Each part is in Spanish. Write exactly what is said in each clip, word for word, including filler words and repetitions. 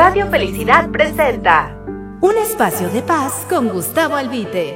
Radio Felicidad presenta un espacio de paz con Gustavo Albite.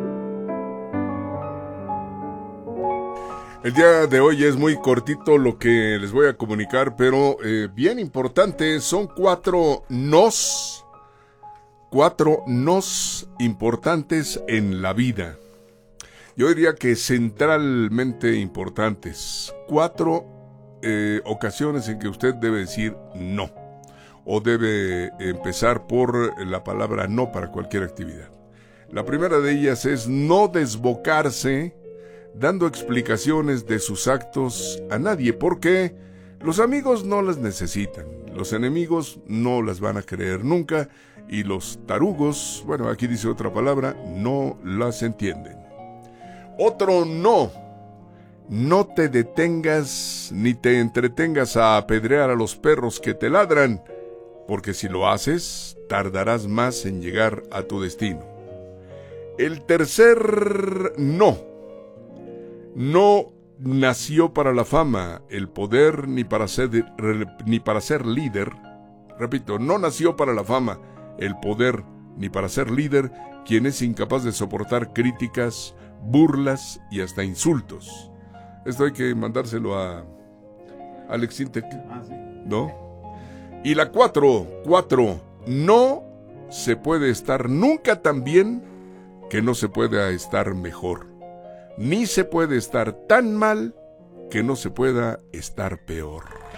El día de hoy es muy cortito lo que les voy a comunicar, pero eh, bien importante. Son cuatro nos, cuatro nos importantes en la vida. Yo diría que centralmente importantes. Cuatro eh, ocasiones en que usted debe decir no, o debe empezar por la palabra no para cualquier actividad. La primera de ellas es no desbocarse dando explicaciones de sus actos a nadie, porque los amigos no las necesitan, los enemigos no las van a creer nunca, y los tarugos, bueno, aquí dice otra palabra, no las entienden. Otro no, no te detengas ni te entretengas a apedrear a los perros que te ladran, porque si lo haces, tardarás más en llegar a tu destino. El tercer no. No nació para la fama, el poder, ni para ser, ni para ser líder. Repito, no nació para la fama, el poder, ni para ser líder, quien es incapaz de soportar críticas, burlas y hasta insultos. Esto hay que mandárselo a Alex Intec, ¿no? Y la cuatro, cuatro, no se puede estar nunca tan bien que no se pueda estar mejor. Ni se puede estar tan mal que no se pueda estar peor.